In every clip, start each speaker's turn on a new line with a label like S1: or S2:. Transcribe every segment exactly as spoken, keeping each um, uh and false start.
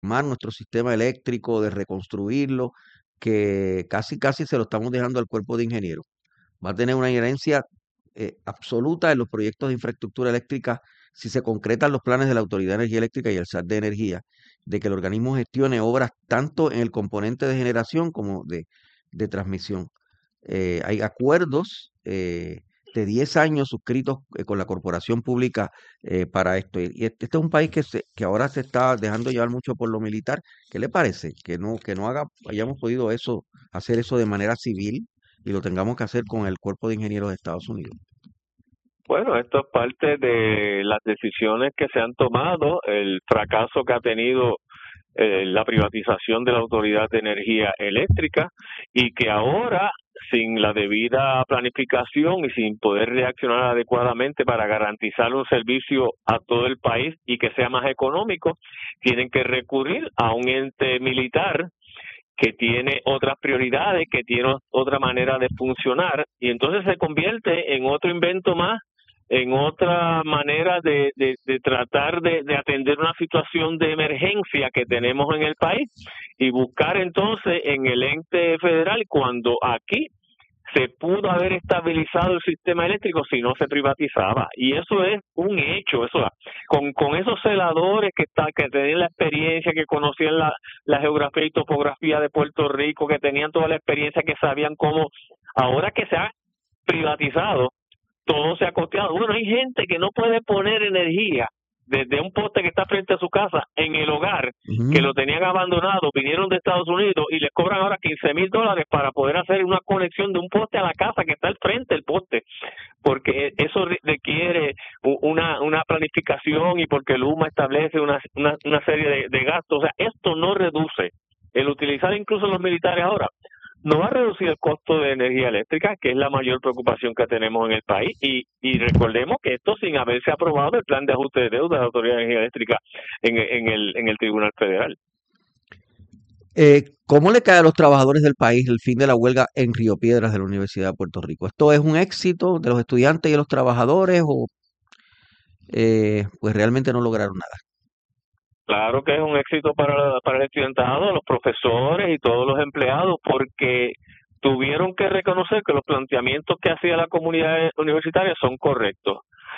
S1: nuestro sistema eléctrico, de reconstruirlo, que casi casi se lo estamos dejando al cuerpo de ingenieros. Va a tener una injerencia eh, absoluta en los proyectos de infraestructura eléctrica si se concretan los planes de la Autoridad de Energía Eléctrica y el S A T de Energía, de que el organismo gestione obras tanto en el componente de generación como de, de transmisión. Eh, hay acuerdos eh, de diez años suscritos eh, con la corporación pública eh, para esto. Y, y este, este es un país que, se, que ahora se está dejando llevar mucho por lo militar. ¿Qué le parece? Que no, que no haga, hayamos podido eso, hacer eso de manera civil y lo tengamos que hacer con el Cuerpo de Ingenieros de Estados Unidos.
S2: Bueno, esto es parte de las decisiones que se han tomado, el fracaso que ha tenido eh, la privatización de la Autoridad de Energía Eléctrica y que ahora, sin la debida planificación y sin poder reaccionar adecuadamente para garantizar un servicio a todo el país y que sea más económico, tienen que recurrir a un ente militar que tiene otras prioridades, que tiene otra manera de funcionar, y entonces se convierte en otro invento más, en otra manera de, de, de tratar de, de atender una situación de emergencia que tenemos en el país y buscar entonces en el ente federal, cuando aquí se pudo haber estabilizado el sistema eléctrico si no se privatizaba, y eso es un hecho. Eso con con esos celadores que está, que tenían la experiencia, que conocían la, la geografía y topografía de Puerto Rico, que tenían toda la experiencia, que sabían cómo, ahora que se ha privatizado, todo se ha costeado. Bueno, hay gente que no puede poner energía desde un poste que está frente a su casa en el hogar, uh-huh, que lo tenían abandonado, vinieron de Estados Unidos y les cobran ahora quince mil dólares para poder hacer una conexión de un poste a la casa que está al frente del poste, porque eso requiere una una planificación y porque el U M A establece una, una, una serie de, de gastos. O sea, esto no reduce. El utilizar incluso los militares ahora no va a reducir el costo de energía eléctrica, que es la mayor preocupación que tenemos en el país, y, y recordemos que esto sin haberse aprobado el plan de ajuste de deuda de la Autoridad de Energía Eléctrica en, en, el, en el Tribunal Federal.
S1: Eh, ¿Cómo le cae a los trabajadores del país el fin de la huelga en Río Piedras de la Universidad de Puerto Rico? ¿Esto es un éxito de los estudiantes y de los trabajadores o eh, pues realmente no lograron nada?
S2: Claro que es un éxito para, para el estudiantado, los profesores y todos los empleados, porque tuvieron que reconocer que los planteamientos que hacía la comunidad universitaria son correctos.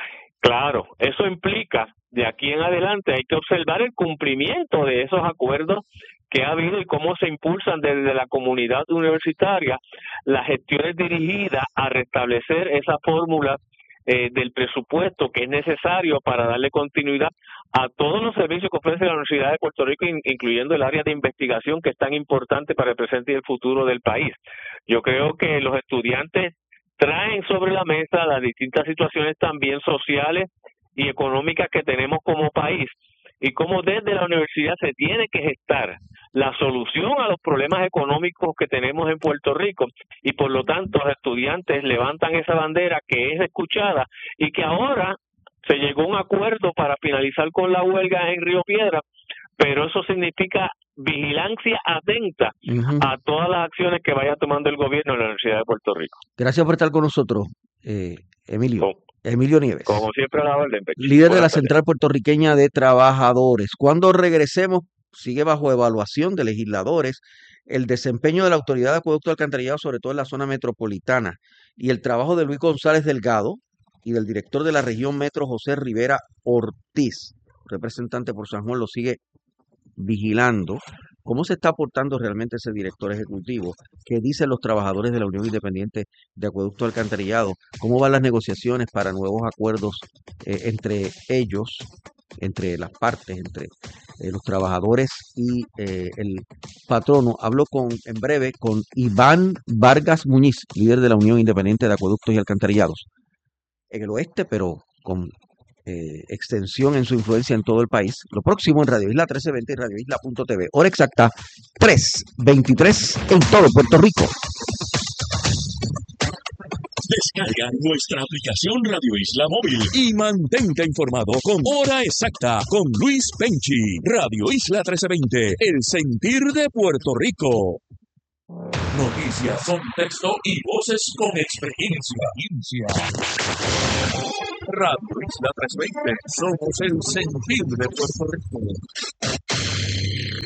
S2: Claro, eso implica, de aquí en adelante, hay que observar el cumplimiento de esos acuerdos que ha habido y cómo se impulsan desde la comunidad universitaria las gestiones dirigidas a restablecer esa fórmula Eh, del presupuesto que es necesario para darle continuidad a todos los servicios que ofrece la Universidad de Puerto Rico, in, incluyendo el área de investigación, que es tan importante para el presente y el futuro del país. Yo creo que los estudiantes traen sobre la mesa las distintas situaciones también sociales y económicas que tenemos como país, y cómo desde la universidad se tiene que gestar la solución a los problemas económicos que tenemos en Puerto Rico, y por lo tanto los estudiantes levantan esa bandera que es escuchada y que ahora se llegó a un acuerdo para finalizar con la huelga en Río Piedras, pero eso significa vigilancia atenta uh-huh. a todas las acciones que vaya tomando el gobierno de la Universidad de Puerto Rico.
S1: Gracias por estar con nosotros, eh, Emilio. Con,
S2: Emilio Nieves. Como siempre a la orden.
S1: Líder de la Central Puertorriqueña de Trabajadores. Cuando regresemos, sigue bajo evaluación de legisladores el desempeño de la Autoridad de Acueducto y Alcantarillado, sobre todo en la zona metropolitana, y el trabajo de Luis González Delgado y del director de la región metro, José Rivera Ortiz, representante por San Juan, lo sigue vigilando. ¿Cómo se está aportando realmente ese director ejecutivo? ¿Qué dicen los trabajadores de la Unión Independiente de Acueducto y Alcantarillado? ¿Cómo van las negociaciones para nuevos acuerdos eh, entre ellos, entre las partes, entre eh, los trabajadores y eh, el patrono? Hablo con, en breve con Iván Vargas Muñiz, líder de la Unión Independiente de Acueductos y Alcantarillados, en el oeste, pero con Eh, extensión en su influencia en todo el país. Lo próximo en Radio Isla trece veinte y Radio Isla punto t v. Hora exacta, tres veintitrés en todo Puerto Rico.
S3: Descarga nuestra aplicación Radio Isla Móvil y mantente informado con Hora Exacta con Luis Penchi. Radio Isla trece veinte, el sentir de Puerto Rico. Noticias, contexto y voces con experiencia. Radio Isla trescientos veinte, somos el sentir de Puerto Rico.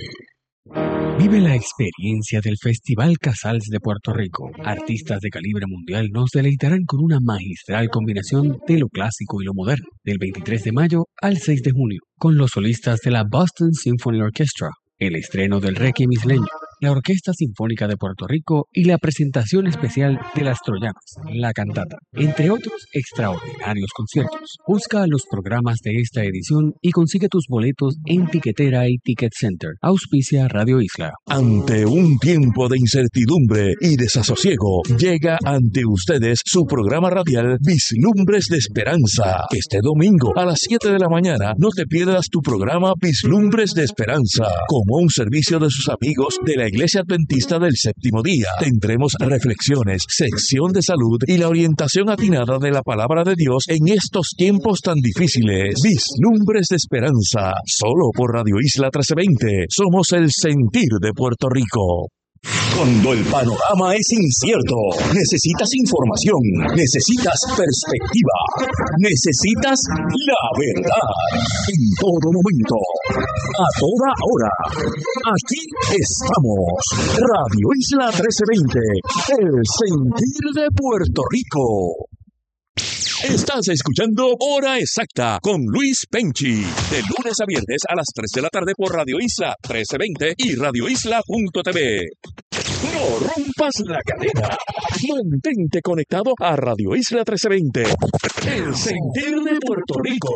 S4: Vive la experiencia del Festival Casals de Puerto Rico. Artistas de calibre mundial nos deleitarán con una magistral combinación de lo clásico y lo moderno, del veintitrés de mayo al seis de junio, con los solistas de la Boston Symphony Orchestra, el estreno del Requiem isleño, la Orquesta Sinfónica de Puerto Rico y la presentación especial de Las Troyanas, la cantata, entre otros extraordinarios conciertos. Busca los programas de esta edición y consigue tus boletos en Tiquetera y Ticket Center. Auspicia Radio Isla.
S3: Ante un tiempo de incertidumbre y desasosiego, llega ante ustedes su programa radial Vislumbres de Esperanza. Este domingo a las siete de la mañana no te pierdas tu programa Vislumbres de Esperanza, como un servicio de sus amigos de la Iglesia Adventista del Séptimo Día. Tendremos reflexiones, sección de salud y la orientación atinada de la palabra de Dios en estos tiempos tan difíciles. Vislumbres de Esperanza, solo por Radio Isla trece veinte. Somos el sentir de Puerto Rico. Cuando el panorama es incierto, necesitas información, necesitas perspectiva, necesitas la verdad. En todo momento, a toda hora, aquí estamos. Radio Isla trece veinte, el sentir de Puerto Rico. Estás escuchando Hora Exacta con Luis Penchi, de lunes a viernes a las tres de la tarde por Radio Isla trece veinte y radio isla punto t v. No rompas la cadena. Mantente conectado a Radio Isla trece veinte, el sentir de Puerto Rico.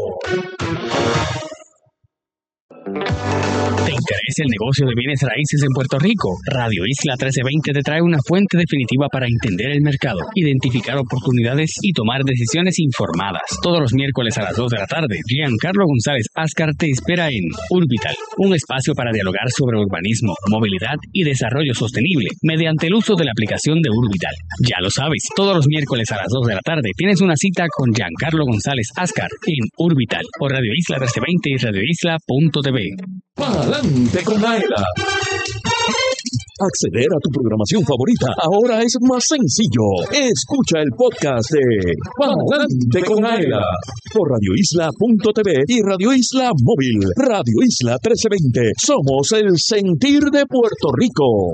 S4: ¿Te interesa el negocio de bienes raíces en Puerto Rico? Radio Isla trece veinte te trae una fuente definitiva para entender el mercado, identificar oportunidades y tomar decisiones informadas. Todos los miércoles a las dos de la tarde, Giancarlo González Ascar te espera en Urbital, un espacio para dialogar sobre urbanismo, movilidad y desarrollo sostenible mediante el uso de la aplicación de Urbital. Ya lo sabes, todos los miércoles a las dos de la tarde tienes una cita con Giancarlo González Ascar en Urbital por Radio Isla trece veinte y radio isla punto t v.
S3: ¡Pa'lante con Aela! Acceder a tu programación favorita ahora es más sencillo. Escucha el podcast de Pa'lante con Aela por radio isla punto t v y Radio Isla Móvil. Radio Isla trece veinte. Somos el sentir de Puerto Rico.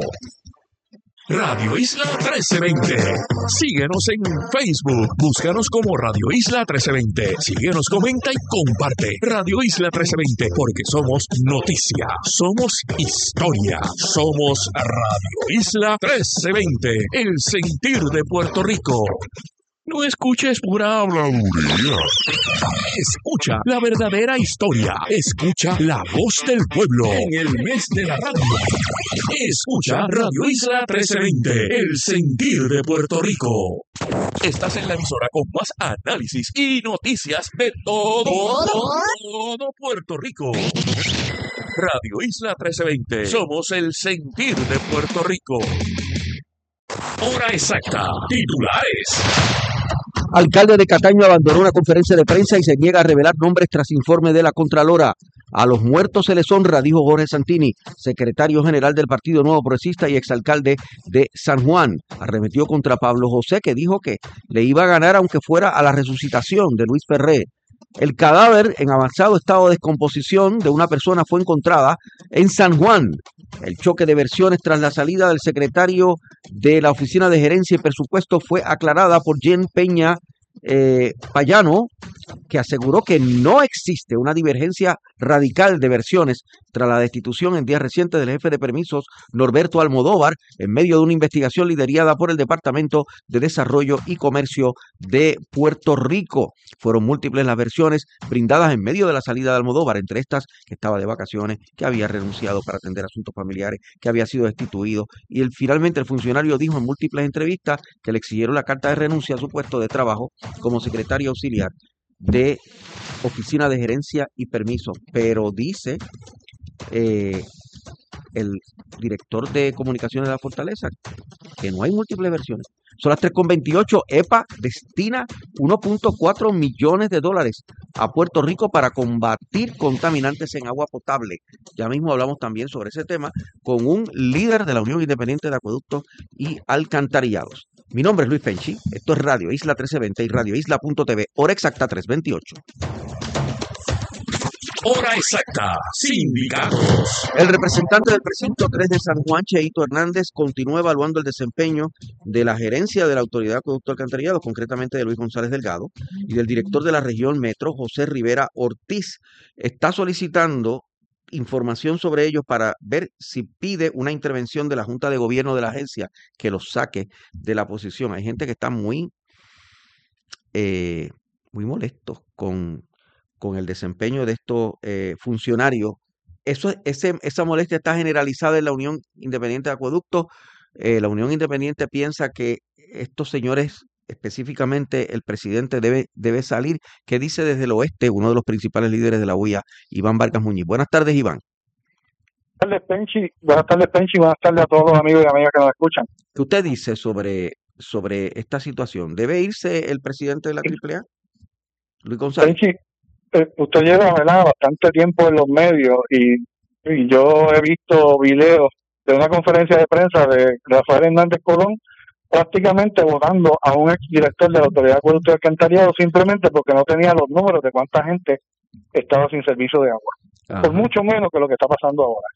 S3: Radio Isla trece veinte. Síguenos en Facebook. Búscanos como Radio Isla trece veinte. Síguenos, comenta y comparte. Radio Isla trece veinte, porque somos noticia, somos historia, somos Radio Isla trece veinte, el sentir de Puerto Rico. No escuches pura habladuría. Escucha la verdadera historia. Escucha la voz del pueblo en el mes de la radio. Escucha Radio Isla trece veinte, el sentir de Puerto Rico. Estás en la emisora con más análisis y noticias de todo, todo Puerto Rico. Radio Isla trece veinte. Somos el sentir de Puerto Rico. Hora exacta. Titulares.
S1: Alcalde de Cataño abandonó una conferencia de prensa y se niega a revelar nombres tras informe de la Contralora. A los muertos se les honra, dijo Jorge Santini, secretario general del Partido Nuevo Progresista y exalcalde de San Juan. Arremetió contra Pablo José, que dijo que le iba a ganar aunque fuera a la resucitación de Luis Ferré. El cadáver en avanzado estado de descomposición de una persona fue encontrada en San Juan. El choque de versiones tras la salida del secretario de la Oficina de Gerencia y Presupuesto fue aclarada por Jen Peña eh, Payano, que aseguró que no existe una divergencia radical de versiones tras la destitución en días recientes del jefe de permisos Norberto Almodóvar en medio de una investigación liderada por el Departamento de Desarrollo y Comercio de Puerto Rico. Fueron múltiples las versiones brindadas en medio de la salida de Almodóvar, entre estas que estaba de vacaciones, que había renunciado para atender asuntos familiares, que había sido destituido, y el, finalmente el funcionario dijo en múltiples entrevistas que le exigieron la carta de renuncia a su puesto de trabajo como secretario auxiliar de Oficina de Gerencia y Permiso, pero dice eh, el director de comunicaciones de la Fortaleza que no hay múltiples versiones. Son las tres con veintiocho. E P A destina uno punto cuatro millones de dólares a Puerto Rico para combatir contaminantes en agua potable. Ya mismo hablamos también sobre ese tema con un líder de la Unión Independiente de Acueductos y Alcantarillados. Mi nombre es Luis Penchi, esto es Radio Isla trece veinte y radio isla punto t v, hora exacta tres veintiocho.
S3: Hora exacta. Sindicatos.
S1: El representante del precinto tres de San Juan, Cheito Hernández, continúa evaluando el desempeño de la gerencia de la Autoridad de Acueducto Alcantarillado, concretamente de Luis González Delgado, y del director de la región Metro, José Rivera Ortiz. Está solicitando información sobre ellos para ver si pide una intervención de la Junta de Gobierno de la agencia que los saque de la posición. Hay gente que está muy, eh, muy molestos con, con el desempeño de estos eh, funcionarios. Eso, ese, esa molestia está generalizada en la Unión Independiente de Acueductos. Eh, la Unión Independiente piensa que estos señores, específicamente el presidente, debe, debe salir. ¿Qué dice desde el oeste uno de los principales líderes de la U I A, Iván Vargas Muñiz? Buenas tardes, Iván.
S5: Buenas tardes, Penchi. Buenas tardes, Penchi. Buenas tardes a todos los amigos y amigas que nos escuchan.
S1: ¿Qué usted dice sobre, sobre esta situación? ¿Debe irse el presidente de la Triple A, Luis González?
S5: Penchi, eh, usted lleva, ¿verdad?, bastante tiempo en los medios y, y yo he visto videos de una conferencia de prensa de Rafael Hernández Colón prácticamente votando a un exdirector de la Autoridad de Acueducto y Alcantarillado simplemente porque no tenía los números de cuánta gente estaba sin servicio de agua. Ajá. Por mucho menos que lo que está pasando ahora.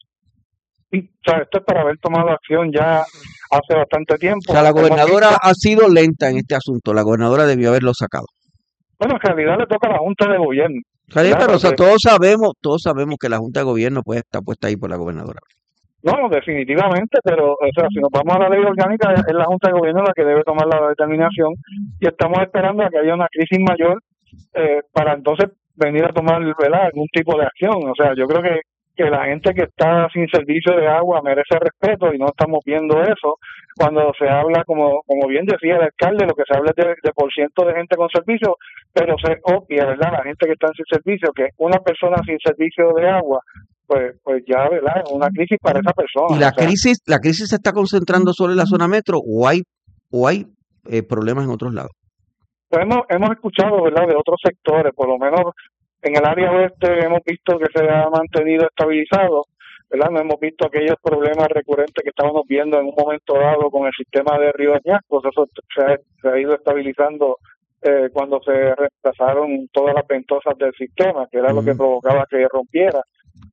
S5: Y, o sea, esto es para haber tomado acción ya hace bastante tiempo.
S1: O sea, la gobernadora ha sido lenta en este asunto. La gobernadora debió haberlo sacado.
S5: Bueno, en realidad le toca a la Junta de Gobierno.
S1: Sí, pero o sea, todos sabemos, todos sabemos que la Junta de Gobierno pues está puesta ahí por la gobernadora.
S5: No, definitivamente, pero o sea, si nos vamos a la ley orgánica, es la Junta de Gobierno la que debe tomar la determinación y estamos esperando a que haya una crisis mayor eh, para entonces venir a tomar, ¿verdad?, algún tipo de acción. O sea, yo creo que, que la gente que está sin servicio de agua merece respeto y no estamos viendo eso. Cuando se habla, como como bien decía el alcalde, lo que se habla es de, de por ciento de gente con servicio, pero se obvia, ¿verdad?, la gente que está sin servicio, que una persona sin servicio de agua, pues pues ya, ¿verdad?, es una crisis para esa persona.
S1: ¿Y la
S5: o sea,
S1: crisis la crisis se está concentrando solo en la zona metro o hay o hay eh, problemas en otros lados?
S5: Pues hemos, hemos escuchado, ¿verdad?, de otros sectores, por lo menos en el área oeste hemos visto que se ha mantenido estabilizado, ¿verdad? No hemos visto aquellos problemas recurrentes que estábamos viendo en un momento dado con el sistema de Río Añasco. Eso se ha, se ha ido estabilizando eh, cuando se reemplazaron todas las ventosas del sistema, que era uh-huh. lo que provocaba que rompiera.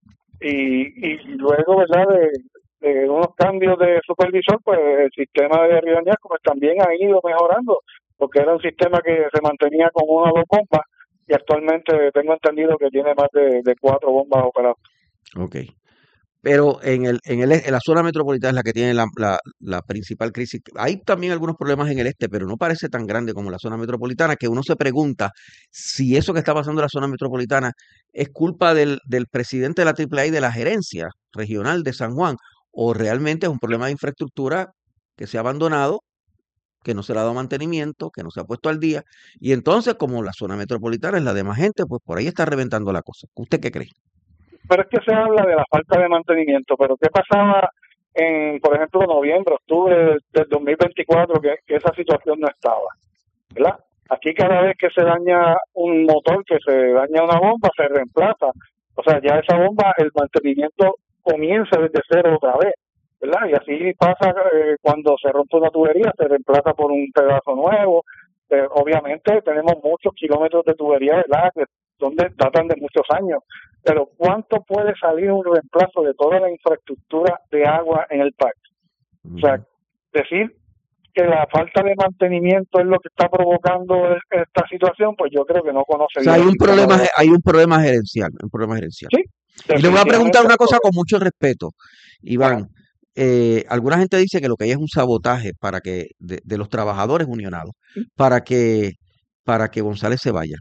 S5: Y, y luego, ¿verdad?, de, de unos cambios de supervisor, pues el sistema de Río Añasco pues también ha ido mejorando, porque era un sistema que se mantenía con una o dos bombas, y actualmente tengo entendido que tiene más de, de cuatro bombas operadas.
S1: Ok. Pero en el en el en la zona metropolitana es la que tiene la, la, la principal crisis. Hay también algunos problemas en el este, pero no parece tan grande como la zona metropolitana, que uno se pregunta si eso que está pasando en la zona metropolitana es culpa del, del presidente de la Triple A y de la gerencia regional de San Juan, o realmente es un problema de infraestructura que se ha abandonado, que no se le ha dado mantenimiento, que no se ha puesto al día, y entonces como la zona metropolitana es la de más gente, pues por ahí está reventando la cosa. ¿Usted qué cree?
S5: Pero es que se habla de la falta de mantenimiento, pero ¿qué pasaba en, por ejemplo, noviembre, octubre del, del dos mil veinticuatro, que, que esa situación no estaba, ¿verdad? Aquí cada vez que se daña un motor, que se daña una bomba, se reemplaza. O sea, ya esa bomba, el mantenimiento comienza desde cero otra vez, ¿verdad? Y así pasa eh, cuando se rompe una tubería, se reemplaza por un pedazo nuevo. Eh, obviamente tenemos muchos kilómetros de tubería, ¿verdad?, que donde datan de muchos años, pero ¿cuánto puede salir un reemplazo de toda la infraestructura de agua en el parque? Uh-huh. O sea, decir que la falta de mantenimiento es lo que está provocando esta situación, pues yo creo que no conoce.
S1: O sea, hay un problema, hay un problema gerencial, un problema gerencial.
S5: Sí.
S1: Y le voy a preguntar una cosa con mucho respeto, Iván. Eh, alguna gente dice que lo que hay es un sabotaje para que de, de los trabajadores unionados para que para que González se vaya.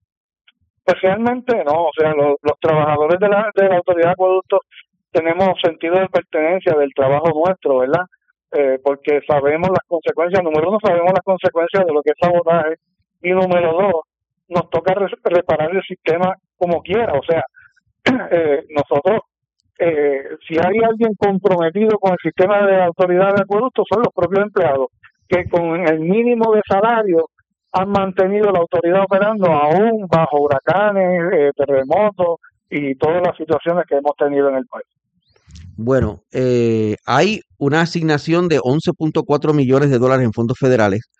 S5: Pues realmente no, o sea, los, los trabajadores de la, de la Autoridad de Acueductos tenemos sentido de pertenencia del trabajo nuestro, ¿verdad? Eh, porque sabemos las consecuencias. Número uno, sabemos las consecuencias de lo que es sabotaje, y número dos, nos toca re- reparar el sistema como quiera. O sea, eh, nosotros, eh, si hay alguien comprometido con el sistema de la Autoridad de Acueductos, son los propios empleados, que con el mínimo de salario han mantenido la autoridad operando aún bajo huracanes, eh, terremotos y todas las situaciones que hemos tenido en el país.
S1: Bueno, eh, hay una asignación de once punto cuatro millones de dólares en fondos federales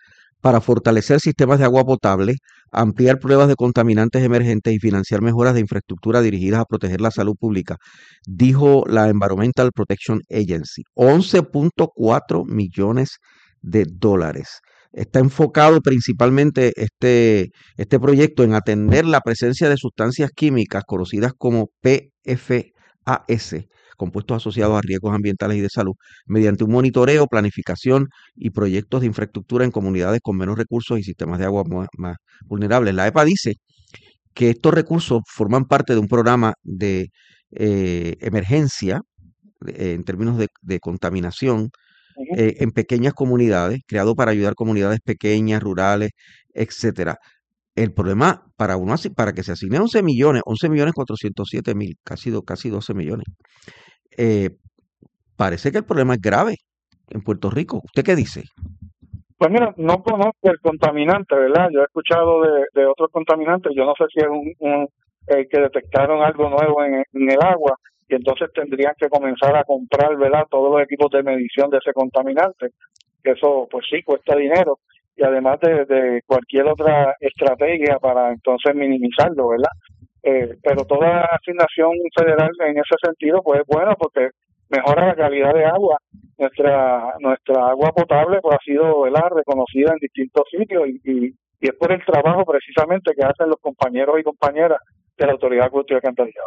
S1: para fortalecer sistemas de agua potable, ampliar pruebas de contaminantes emergentes y financiar mejoras de infraestructura dirigidas a proteger la salud pública, dijo la Environmental Protection Agency. once punto cuatro millones de dólares. Está enfocado principalmente este, este proyecto en atender la presencia de sustancias químicas conocidas como P F A S, compuestos asociados a riesgos ambientales y de salud, mediante un monitoreo, planificación y proyectos de infraestructura en comunidades con menos recursos y sistemas de agua más, más vulnerables. La E P A dice que estos recursos forman parte de un programa de eh, emergencia eh, en términos de, de contaminación eh, en pequeñas comunidades, creado para ayudar comunidades pequeñas, rurales, etcétera. El problema para uno así, para que se asigne once millones, once millones cuatrocientos siete mil, casi, do, casi doce millones. Eh, parece que el problema es grave en Puerto Rico. ¿Usted qué dice?
S5: Pues mira, no conozco el contaminante, ¿verdad? Yo he escuchado de, de otros contaminantes. Yo no sé si es un, un eh, que detectaron algo nuevo en, en el agua y entonces tendrían que comenzar a comprar, ¿verdad?, todos los equipos de medición de ese contaminante. Que eso, pues sí, cuesta dinero. Y además de, de cualquier otra estrategia para entonces minimizarlo, ¿verdad? Eh, pero toda asignación federal en ese sentido pues es buena porque mejora la calidad de agua. Nuestra nuestra agua potable pues ha sido, ¿verdad?, reconocida en distintos sitios y, y, y es por el trabajo precisamente que hacen los compañeros y compañeras de la Autoridad de Acueductos y Alcantarillado.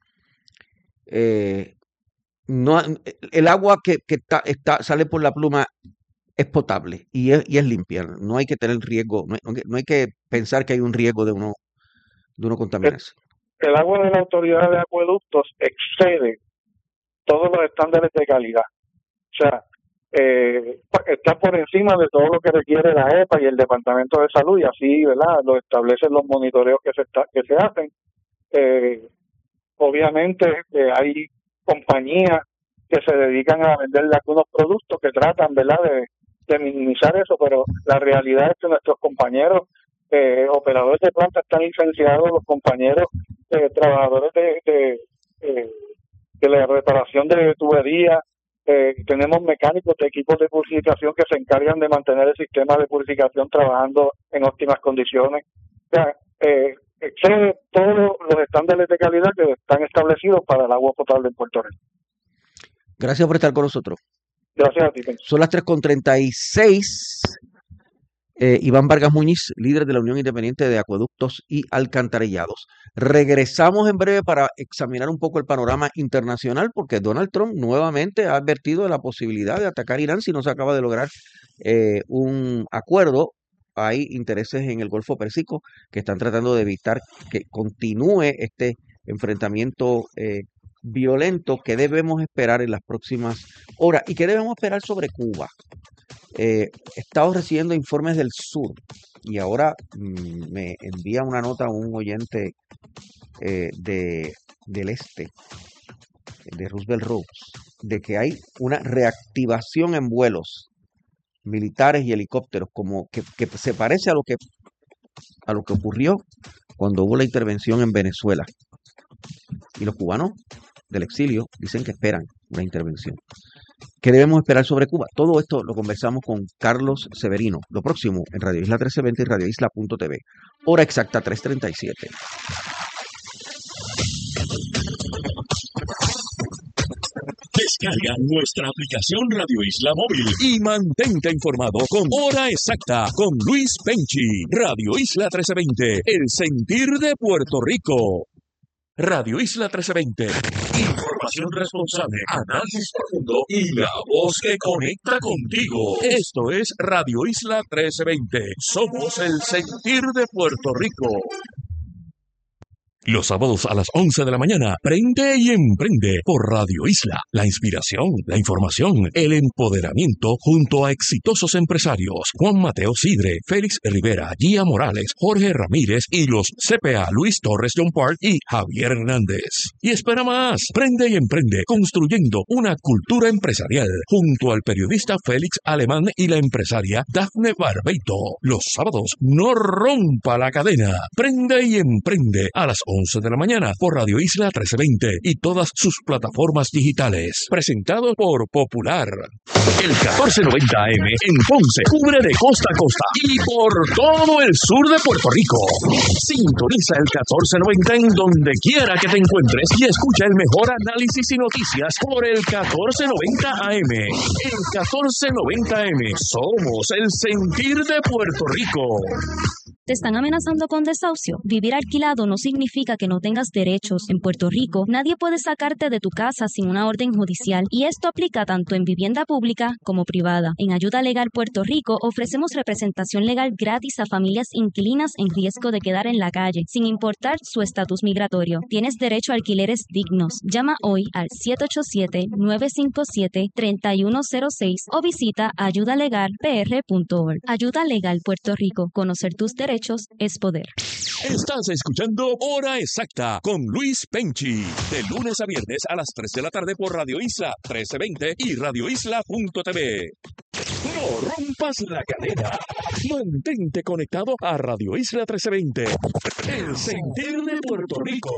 S1: Eh, no, el agua que, que está, está, sale por la pluma es potable y es, y es limpia. No hay que tener riesgo, no hay, no hay que pensar que hay un riesgo de uno, de uno contaminarse.
S5: El, el agua de la Autoridad de Acueductos excede todos los estándares de calidad. O sea, eh, está por encima de todo lo que requiere la E P A y el Departamento de Salud, y así, ¿verdad?, lo establecen los monitoreos que se, está, que se hacen. Eh, obviamente eh, hay compañías que se dedican a venderle algunos productos que tratan, ¿verdad?, de, de minimizar eso, pero la realidad es que nuestros compañeros eh, operadores de planta están licenciados, los compañeros eh, trabajadores de, de, eh, de la reparación de tuberías, eh, tenemos mecánicos de equipos de purificación que se encargan de mantener el sistema de purificación trabajando en óptimas condiciones. O sea, eh, excede todos los estándares de calidad que están establecidos para el agua potable en Puerto Rico.
S1: Gracias por estar con nosotros.
S5: Gracias a ti.
S1: Son las tres con treinta y seis. Eh, Iván Vargas Muñiz, líder de la Unión Independiente de Acueductos y Alcantarillados. Regresamos en breve para examinar un poco el panorama internacional, porque Donald Trump nuevamente ha advertido de la posibilidad de atacar Irán si no se acaba de lograr eh, un acuerdo. Hay intereses en el Golfo Pérsico que están tratando de evitar que continúe este enfrentamiento eh, violento. Que debemos esperar en las próximas horas y que debemos esperar sobre Cuba. Eh, he estado recibiendo informes del sur y ahora mmm, me envía una nota un oyente eh, de, del este, de Roosevelt Roads, de que hay una reactivación en vuelos militares y helicópteros, como que, que se parece a lo que a lo que ocurrió cuando hubo la intervención en Venezuela. Y los cubanos del exilio dicen que esperan una intervención. ¿Qué debemos esperar sobre Cuba? Todo esto lo conversamos con Carlos Severino. Lo próximo en Radio Isla trece veinte y Radio Isla punto t v. Hora exacta tres treinta y siete.
S3: Descarga nuestra aplicación Radio Isla Móvil y mantente informado con Hora Exacta con Luis Penchi. Radio Isla trece veinte, el sentir de Puerto Rico. Radio Isla trece veinte. Información responsable, análisis profundo y la voz que conecta contigo. Esto es Radio Isla trece veinte. Somos el sentir de Puerto Rico. Los sábados a las once de la mañana, prende y emprende por Radio Isla. La inspiración, la información, el empoderamiento junto a exitosos empresarios. Juan Mateo Sidre, Félix Rivera, Gia Morales, Jorge Ramírez y los C P A Luis Torres John Park y Javier Hernández. Y espera más, prende y emprende construyendo una cultura empresarial junto al periodista Félix Alemán y la empresaria Dafne Barbeito. Los sábados no rompa la cadena. Prende y emprende a las once once de la mañana por Radio Isla trece veinte y todas sus plataformas digitales. Presentado por Popular. El catorce noventa A M en Ponce cubre de costa a costa y por todo el sur de Puerto Rico. Sintoniza el catorce noventa en donde quiera que te encuentres y escucha el mejor análisis y noticias por el catorce noventa A M. El catorce noventa A M. Somos el sentir de Puerto Rico.
S6: ¿Te están amenazando con desahucio? Vivir alquilado no significa que no tengas derechos. En Puerto Rico, nadie puede sacarte de tu casa sin una orden judicial y esto aplica tanto en vivienda pública como privada. En Ayuda Legal Puerto Rico ofrecemos representación legal gratis a familias inquilinas en riesgo de quedar en la calle, sin importar su estatus migratorio. Tienes derecho a alquileres dignos. Llama hoy al siete ocho siete, nueve cinco siete, tres uno cero seis o visita ayuda legal p r punto org. Ayuda Legal Puerto Rico. Conocer tus derechos es poder.
S3: Estás escuchando Hora Exacta con Luis Penchi. De lunes a viernes a las tres de la tarde por Radio Isla trece veinte y radio isla punto t v. No rompas la cadena. Mantente conectado a Radio Isla trece veinte. El sentir de Puerto Rico.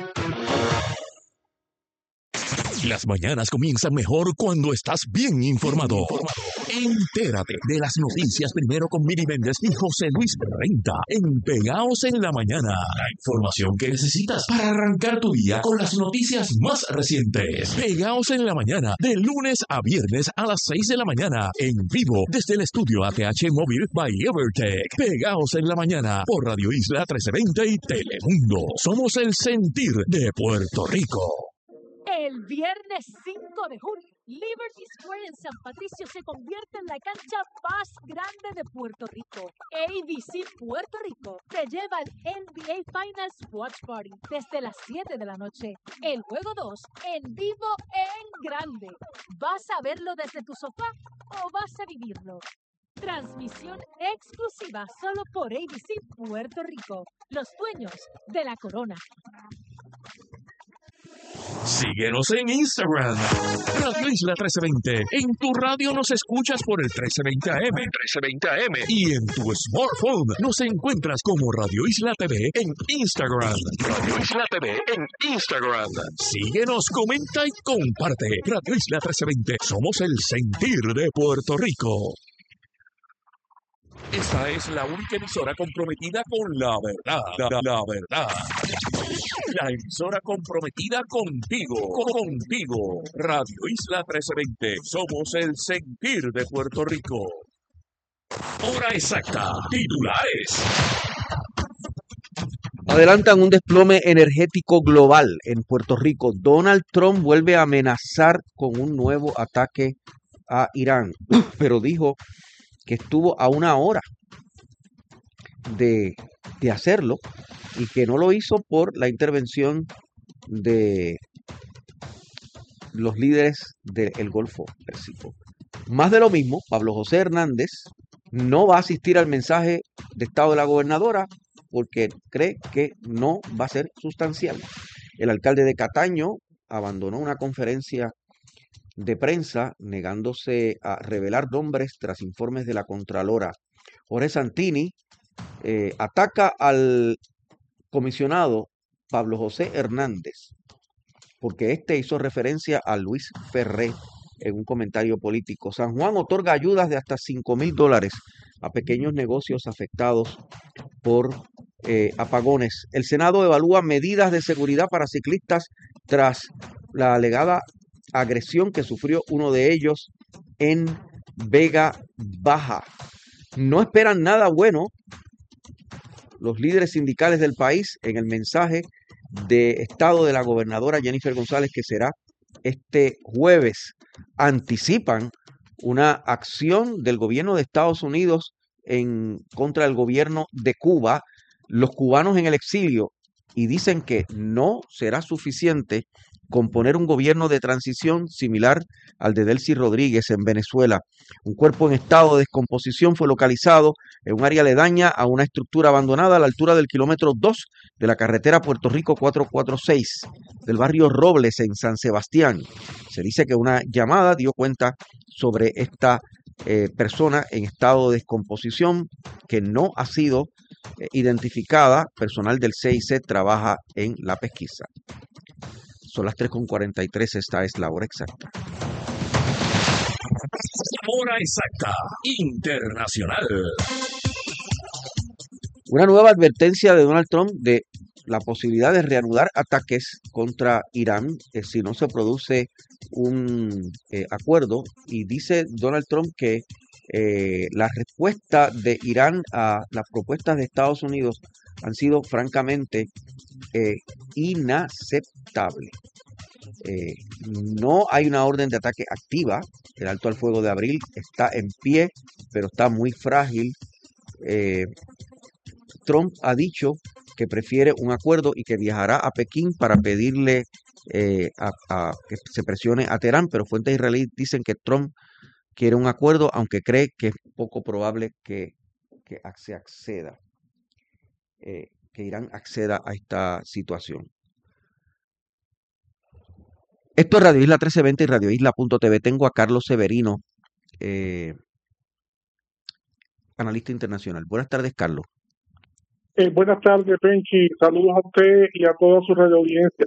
S3: Las mañanas comienzan mejor cuando estás bien informado. Entérate de las noticias primero con Miri Méndez y José Luis Renta en Pegaos en la Mañana. La información que necesitas para arrancar tu día con las noticias más recientes. Pegaos en la Mañana, de lunes a viernes a las seis de la mañana, en vivo desde el estudio A T H Móvil by Evertech. Pegaos en la Mañana por Radio Isla trece veinte y Telemundo. Somos el sentir de Puerto Rico.
S7: El viernes cinco de junio, Liberty Square en San Patricio se convierte en la cancha más grande de Puerto Rico. A B C Puerto Rico te lleva al N B A Finals Watch Party desde las siete de la noche. El juego dos en vivo en grande. ¿Vas a verlo desde tu sofá o vas a vivirlo? Transmisión exclusiva solo por A B C Puerto Rico, los dueños de la corona.
S3: Síguenos en Instagram, Radio Isla trece veinte. En tu radio nos escuchas por el trece veinte A M, trece veinte A M. Y en tu smartphone nos encuentras como Radio Isla T V en Instagram. Radio Isla T V en Instagram. Síguenos, comenta y comparte. Radio Isla trece veinte. Somos el sentir de Puerto Rico. Esta es la única emisora comprometida con la verdad. La, la, la verdad. La emisora comprometida contigo. Contigo. Radio Isla trece veinte. Somos el sentir de Puerto Rico. Hora exacta. Titulares.
S1: Adelantan un desplome energético global en Puerto Rico. Donald Trump vuelve a amenazar con un nuevo ataque a Irán, pero dijo que estuvo a una hora de, de hacerlo y que no lo hizo por la intervención de los líderes del Golfo Pérsico. Más de lo mismo, Pablo José Hernández no va a asistir al mensaje de Estado de la gobernadora porque cree que no va a ser sustancial. El alcalde de Cataño abandonó una conferencia de prensa negándose a revelar nombres tras informes de la Contralora. Jorge Santini eh, ataca al comisionado Pablo José Hernández porque este hizo referencia a Luis Ferré en un comentario político. San Juan otorga ayudas de hasta cinco mil dólares a pequeños negocios afectados por eh, apagones. El Senado evalúa medidas de seguridad para ciclistas tras la alegada agresión que sufrió uno de ellos en Vega Baja. No esperan nada bueno los líderes sindicales del país en el mensaje de Estado de la gobernadora Jennifer González, que será este jueves. Anticipan una acción del gobierno de Estados Unidos en contra del gobierno de Cuba, los cubanos en el exilio, y dicen que no será suficiente con poner un gobierno de transición similar al de Delcy Rodríguez en Venezuela. Un cuerpo en estado de descomposición fue localizado en un área aledaña a una estructura abandonada a la altura del kilómetro dos de la carretera Puerto Rico cuatrocientos cuarenta y seis del barrio Robles en San Sebastián. Se dice que una llamada dio cuenta sobre esta eh, persona en estado de descomposición que no ha sido eh, identificada. Personal del C I C trabaja en la pesquisa. Son las tres con cuarenta y tres, esta es la hora exacta.
S3: Hora exacta internacional.
S1: Una nueva advertencia de Donald Trump de la posibilidad de reanudar ataques contra Irán eh, si no se produce un eh, acuerdo. Y dice Donald Trump que eh, la respuesta de Irán a las propuestas de Estados Unidos han sido francamente eh, inaceptables. Eh, no hay una orden de ataque activa. El alto al fuego de abril está en pie, pero está muy frágil. Eh, Trump ha dicho que prefiere un acuerdo y que viajará a Pekín para pedirle eh, a, a que se presione a Teherán, pero fuentes israelíes dicen que Trump quiere un acuerdo, aunque cree que es poco probable que, que se acceda, eh, que Irán acceda a esta situación. Esto es Radio Isla trece veinte y Radio Isla punto t v. Tengo a Carlos Severino, eh, analista internacional. Buenas tardes, Carlos.
S8: Eh, buenas tardes, Penchi. Saludos a usted y a toda su radio audiencia.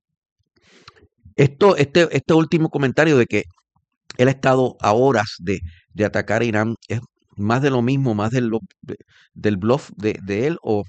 S1: Esto, este, este último comentario de que él ha estado a horas de, de atacar a Irán, ¿es más de lo mismo, más de lo, de, del bluff de, de él o,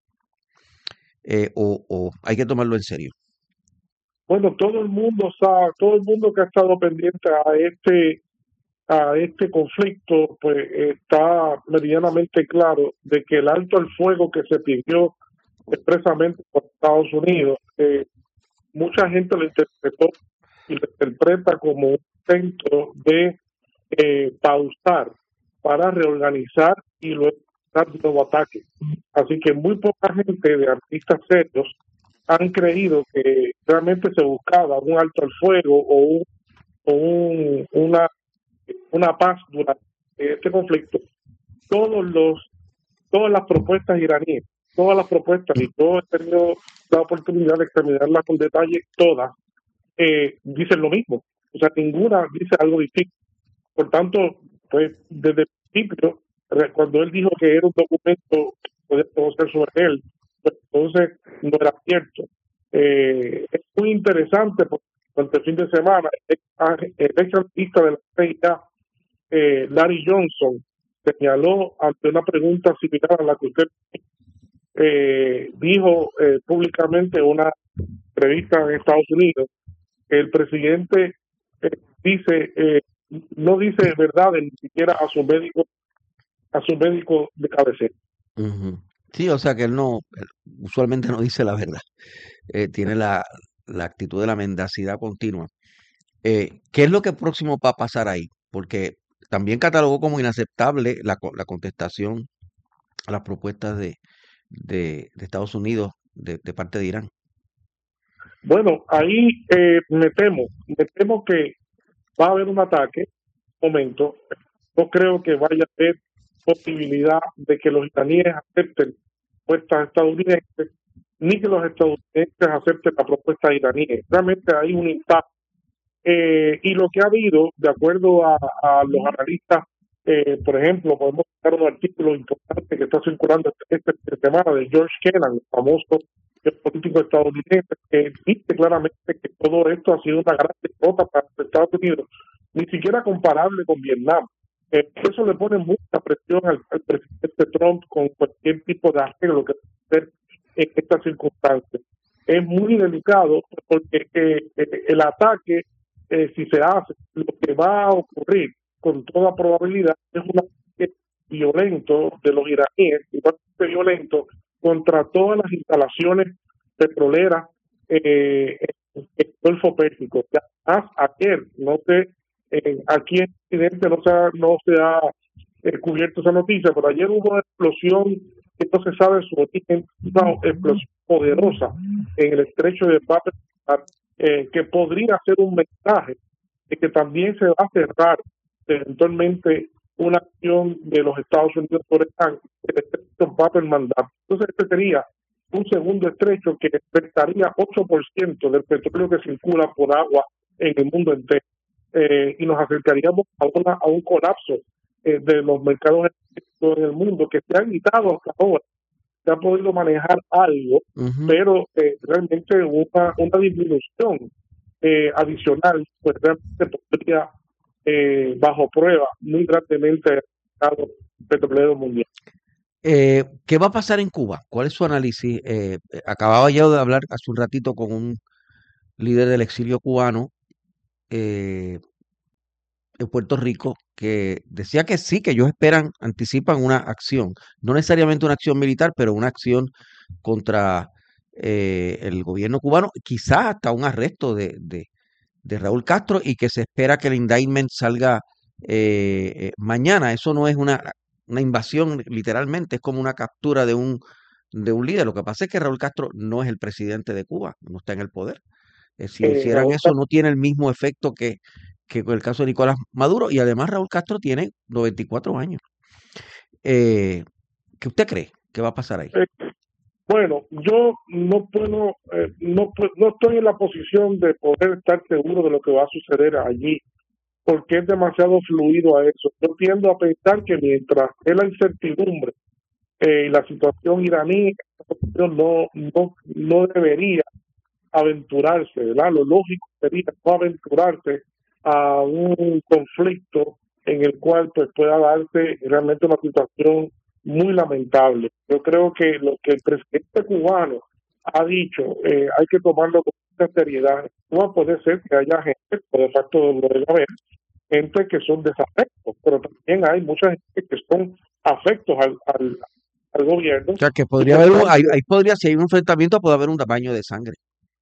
S1: eh, o, o hay que tomarlo en serio?
S8: Bueno, todo el mundo sabe, todo el mundo que ha estado pendiente a este a este conflicto, pues está medianamente claro de que el alto al fuego que se pidió expresamente por Estados Unidos, eh, mucha gente lo interpretó y lo interpreta como un intento de eh, pausar para reorganizar y luego dar un nuevo ataque. Así que muy poca gente de artistas serios han creído que realmente se buscaba un alto al fuego o, un, o un, una una paz durante este conflicto. Todos los todas las propuestas iraníes, todas las propuestas, y yo he tenido la oportunidad de examinarlas con detalle, todas eh, dicen lo mismo. O sea, ninguna dice algo distinto. Por tanto, pues desde el principio, cuando él dijo que era un documento que podía conocer sobre él, pues entonces no era cierto. Eh, es muy interesante porque durante el fin de semana el ex analista de la C I A, eh, Larry Johnson, señaló ante una pregunta similar a la que usted eh, dijo eh, públicamente en una entrevista en Estados Unidos, que el presidente eh, dice eh, no dice verdad ni siquiera a su médico a su médico de cabecera.
S1: Uh-huh. Sí, o sea que él no, él usualmente no dice la verdad. Eh, tiene la, la actitud de la mendacidad continua. Eh, ¿Qué es lo que próximo va a pasar ahí? Porque también catalogó como inaceptable la, la contestación a las propuestas de, de, de Estados Unidos de, de parte de Irán.
S8: Bueno, ahí eh, me temo, me temo que va a haber un ataque. Momento, no creo que vaya a haber posibilidad de que los iraníes acepten propuestas estadounidenses, ni que los estadounidenses acepten la propuesta iraní. Realmente hay un impacto. Eh, y lo que ha habido, de acuerdo a, a los analistas, eh, por ejemplo, podemos citar un artículo importante que está circulando esta esta semana de George Kennan, el famoso político estadounidense, que dice claramente que todo esto ha sido una gran derrota para los Estados Unidos, ni siquiera comparable con Vietnam. Eh, eso le pone mucha presión al, al presidente Trump con cualquier tipo de arreglo que pueda hacer en estas circunstancias. Es muy delicado porque eh, eh, el ataque, eh, si se hace, lo que va a ocurrir con toda probabilidad es un ataque violento de los iraníes, igualmente violento contra todas las instalaciones petroleras eh, en el Golfo Pérsico. Además, ayer, no sé, eh, aquí en Occidente no se ha, no se ha eh, cubierto esa noticia, pero ayer hubo una explosión que no se sabe su origen, una explosión poderosa en el estrecho de Bab el eh, que podría ser un mensaje de que también se va a cerrar eventualmente una acción de los Estados Unidos por el estrecho Bab el-Mandab. Entonces este sería un segundo estrecho que afectaría ocho por ciento del petróleo que circula por agua en el mundo entero, eh, y nos acercaríamos a, una, a un colapso eh, de los mercados en el mundo que se ha evitado hasta ahora se ha podido manejar algo, uh-huh. pero eh, realmente una, una disminución eh, adicional, pues realmente podría, eh, bajo prueba, muy grandemente el mercado petrolero mundial.
S1: Eh, ¿Qué va a pasar en Cuba? ¿Cuál es su análisis? Eh, acababa yo de hablar hace un ratito con un líder del exilio cubano eh, en Puerto Rico que decía que sí, que ellos esperan, anticipan una acción, no necesariamente una acción militar, pero una acción contra eh, el gobierno cubano, quizás hasta un arresto de, de, de Raúl Castro, y que se espera que el indictment salga eh, eh, mañana. Eso no es una, una invasión literalmente, es como una captura de un, de un líder. Lo que pasa es que Raúl Castro no es el presidente de Cuba, no está en el poder. Eh, si eh, hicieran Raúl eso no tiene el mismo efecto que que con el caso de Nicolás Maduro, y además Raúl Castro tiene noventa y cuatro años. Eh, ¿Qué usted cree que va a pasar ahí?
S8: Eh, bueno, yo no puedo, eh, no, no estoy en la posición de poder estar seguro de lo que va a suceder allí, porque es demasiado fluido a eso. Yo tiendo a pensar que mientras es la incertidumbre y eh, la situación iraní, no, no, no debería aventurarse, ¿verdad? Lo lógico sería no aventurarse a un conflicto en el cual pues pueda darse realmente una situación muy lamentable. Yo creo que lo que el presidente cubano ha dicho eh, hay que tomarlo con mucha seriedad. No puede ser que haya gente, por de facto lo debe haber, gente que son desafectos, pero también hay mucha gente que son afectos al, al, al gobierno.
S1: O sea, que podría haber, un, hay, hay, podría, si hay un enfrentamiento, puede haber un baño de sangre.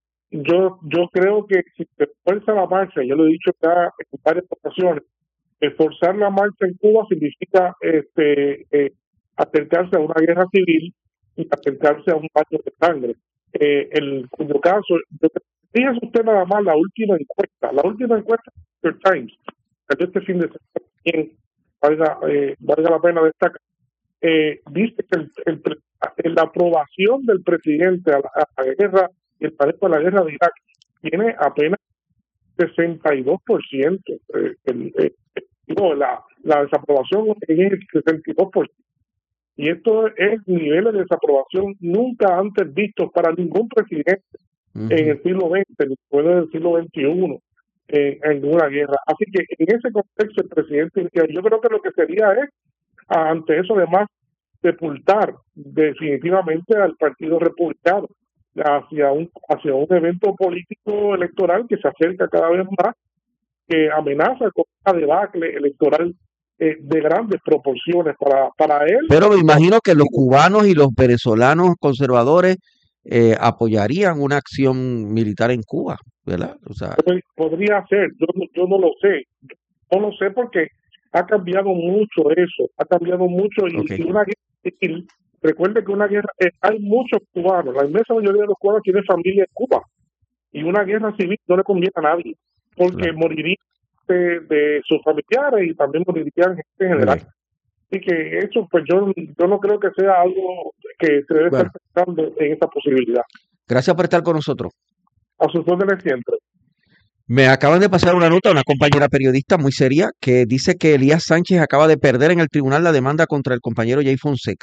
S8: Yo yo creo que si se fuerza la marcha, ya lo he dicho ya en varias ocasiones, forzar la marcha en Cuba significa este eh, acercarse a una guerra civil y acercarse a un baño de sangre. Eh, el cuyo caso, fíjese usted nada más la última encuesta, la última encuesta de New York Times, que este fin de semana valga, eh, valga la pena destacar, eh, dice que el, el, el, la aprobación del presidente a la, a la guerra y el parejo de la guerra de Irak tiene apenas sesenta y dos por ciento. Eh, el, eh, no, la, la desaprobación es el sesenta y dos por ciento. Y esto es niveles de desaprobación nunca antes vistos para ningún presidente uh-huh. en el siglo veinte, ni después del siglo veintiuno, eh, en una guerra. Así que en ese contexto el presidente, yo creo que lo que sería es, ante eso además, sepultar definitivamente al Partido Republicano hacia un hacia un evento político electoral que se acerca cada vez más, que amenaza con una debacle electoral eh, de grandes proporciones para, para él.
S1: Pero me imagino que los cubanos y los venezolanos conservadores eh, apoyarían una acción militar en Cuba, ¿verdad? O sea,
S8: podría ser, yo, yo no lo sé, no lo sé porque ha cambiado mucho eso, ha cambiado mucho y, okay. y una guerra civil. Recuerde que una guerra, eh, hay muchos cubanos, la inmensa mayoría de los cubanos tienen familia en Cuba, y una guerra civil no le conviene a nadie, porque claro. morirían de, de sus familiares y también morirían gente en general. Así que eso, pues yo, yo no creo que sea algo que se debe bueno. estar pensando en esta posibilidad.
S1: Gracias por estar con nosotros.
S8: A sus órdenes siempre.
S1: Me acaban de pasar una nota a una compañera periodista muy seria que dice que Elías Sánchez acaba de perder en el tribunal la demanda contra el compañero Jay Fonseca.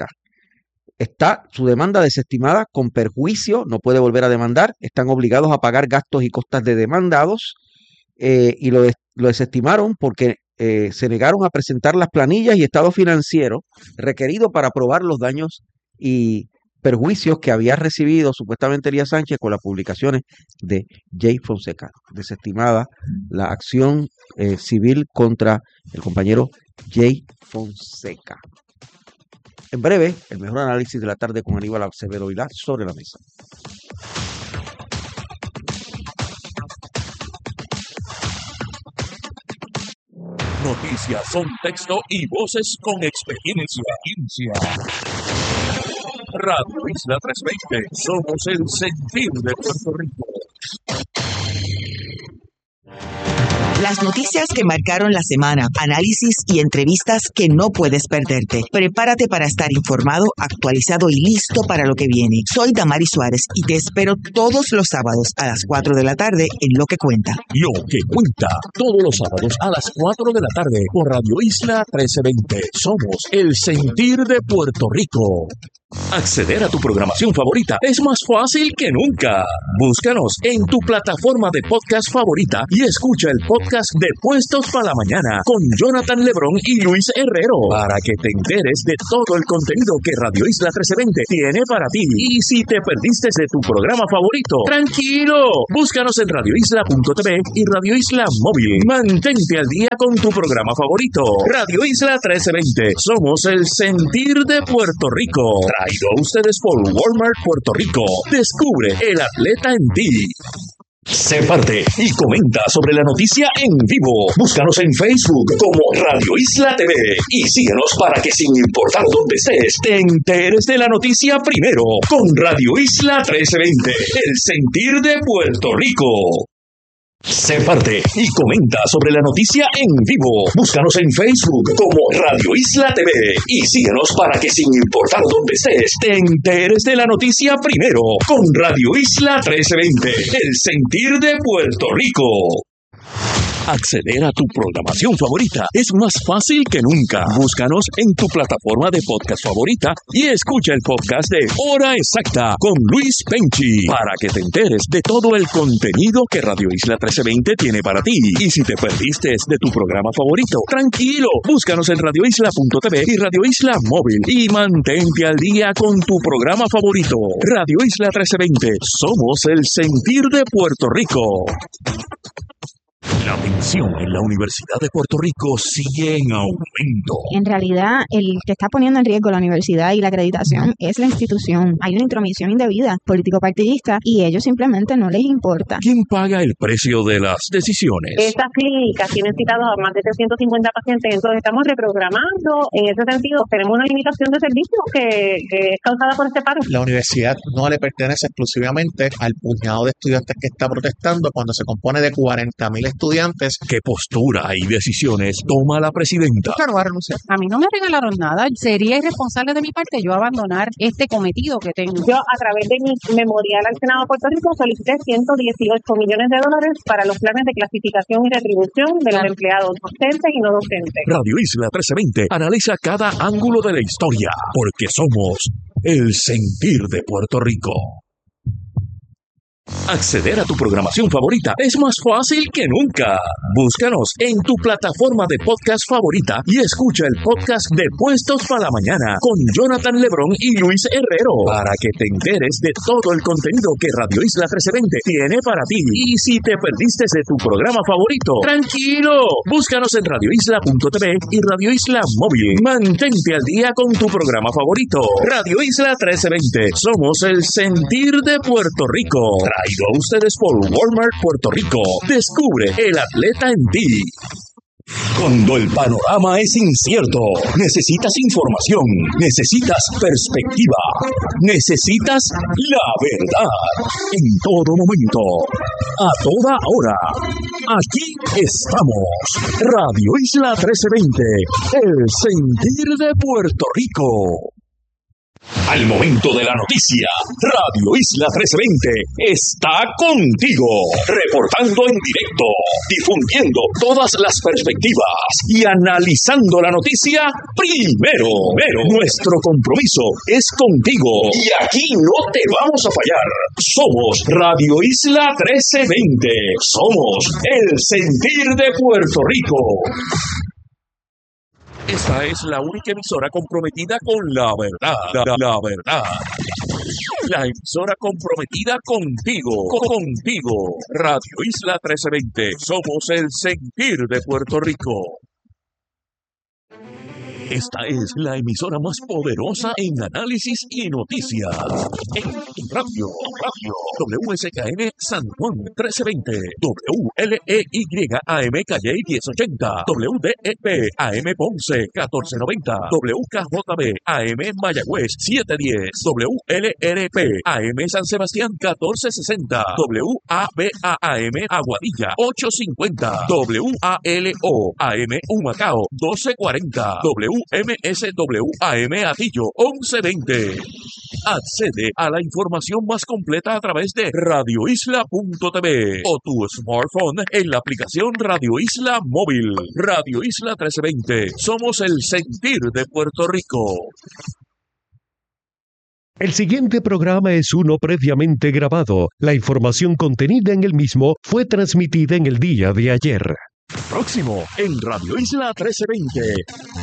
S1: Está su demanda desestimada con perjuicio, no puede volver a demandar, están obligados a pagar gastos y costas de demandados eh, y lo, lo desestimaron porque eh, se negaron a presentar las planillas y estado financiero requerido para probar los daños y perjuicios que había recibido supuestamente Elías Sánchez con las publicaciones de Jay Fonseca. Desestimada la acción eh, civil contra el compañero Jay Fonseca. En breve, el mejor análisis de la tarde con Aníbal Acevedo Vilá sobre la mesa.
S3: Noticias son texto y voces con experiencia. Radio Isla trescientos veinte, somos el sentir de Puerto Rico.
S9: Las noticias que marcaron la semana, análisis y entrevistas que no puedes perderte. Prepárate para estar informado, actualizado y listo para lo que viene. Soy Damari Suárez y te espero todos los sábados a las cuatro de la tarde en Lo que Cuenta.
S3: Lo que Cuenta, todos los sábados a las cuatro de la tarde por Radio Isla trece veinte. Somos el sentir de Puerto Rico. Acceder a tu programación favorita es más fácil que nunca. Búscanos en tu plataforma de podcast favorita y escucha el podcast de Puestos para la Mañana con Jonathan Lebrón y Luis Herrero para que te enteres de todo el contenido que Radio Isla trece veinte tiene para ti. Y si te perdiste de tu programa favorito, tranquilo, búscanos en radio isla punto t v y Radio Isla Móvil. Mantente al día con tu programa favorito. Radio Isla trece veinte, somos el sentir de Puerto Rico. Traído a ustedes por Walmart Puerto Rico. Descubre el atleta en ti. Sé parte y comenta sobre la noticia en vivo. Búscanos en Facebook como Radio Isla T V y síguenos para que sin importar dónde estés, te enteres de la noticia primero con Radio Isla trece veinte, el sentir de Puerto Rico. Sé parte y comenta sobre la noticia en vivo. Búscanos en Facebook como Radio Isla T V y síguenos para que sin importar dónde estés, te enteres de la noticia primero con Radio Isla trece veinte, el sentir de Puerto Rico. Acceder a tu programación favorita es más fácil que nunca. Búscanos en tu plataforma de podcast favorita y escucha el podcast de Hora Exacta con Luis Penchi para que te enteres de todo el contenido que Radio Isla trece veinte tiene para ti. Y si te perdiste de tu programa favorito, tranquilo, búscanos en radio isla punto t v y Radio Isla Móvil y mantente al día con tu programa favorito. Radio Isla trece veinte, somos el sentir de Puerto Rico. La tensión en la Universidad de Puerto Rico sigue en aumento.
S10: En realidad, el que está poniendo en riesgo la universidad y la acreditación es la institución. Hay una intromisión indebida político-partidista y ellos simplemente no les importa.
S3: ¿Quién paga el precio de las decisiones?
S11: Estas clínicas tienen citados a más de trescientos cincuenta pacientes, entonces estamos reprogramando. En ese sentido, tenemos una limitación de servicios que, que es causada por este paro.
S12: La universidad no le pertenece exclusivamente al puñado de estudiantes que está protestando cuando se compone de cuarenta mil estudiantes.
S3: ¿Qué postura y decisiones toma la presidenta?
S12: Claro, va a renunciar.
S13: A mí no me regalaron nada. Sería irresponsable de mi parte yo abandonar este cometido que tengo.
S11: Yo, a través de mi memorial al Senado de Puerto Rico, solicité ciento dieciocho millones de dólares para los planes de clasificación y retribución de los empleados docentes y no docentes.
S3: Radio Isla trece veinte analiza cada ángulo de la historia, porque somos el sentir de Puerto Rico. Acceder a tu programación favorita es más fácil que nunca. Búscanos en tu plataforma de podcast favorita y escucha el podcast de Puestos para la Mañana con Jonathan Lebrón y Luis Herrero para que te enteres de todo el contenido que Radio Isla trece veinte tiene para ti. Y si te perdiste de tu programa favorito, tranquilo, búscanos en radio isla punto t v y Radio Isla Móvil. Mantente al día con tu programa favorito. Radio Isla trece veinte, somos el sentir de Puerto Rico. Traído a ustedes por Walmart Puerto Rico. Descubre el atleta en ti. Cuando el panorama es incierto, necesitas información, necesitas perspectiva, necesitas la verdad. En todo momento, a toda hora. Aquí estamos. Radio Isla trece veinte, el sentir de Puerto Rico. Al momento de la noticia, Radio Isla trece veinte está contigo, reportando en directo, difundiendo todas las perspectivas y analizando la noticia primero. Pero nuestro compromiso es contigo y aquí no te vamos a fallar. Somos Radio Isla trece veinte, somos el sentir de Puerto Rico. Esta es la única emisora comprometida con la verdad, la, la verdad. La emisora comprometida contigo, contigo. Radio Isla trece veinte, somos el sentir de Puerto Rico. Esta es la emisora más poderosa en análisis y noticias. En radio, radio, W S K N San Juan trece veinte, W L E Y A M Calle diez ochenta, W D E P A M Ponce catorce noventa, W K J B A M Mayagüez siete diez, W L R P A M San Sebastián catorce sesenta, W A B A A M Aguadilla ocho cincuenta, W A L O A M Humacao doce cuarenta, W M S W A M Atillo once veinte. Accede a la información más completa a través de radio isla punto t v o tu smartphone en la aplicación Radio Isla Móvil. Radio Isla trece veinte, somos el sentir de Puerto Rico.
S14: El siguiente programa es uno previamente grabado. La información contenida en el mismo fue transmitida en el día de ayer.
S3: Próximo en Radio Isla trece veinte.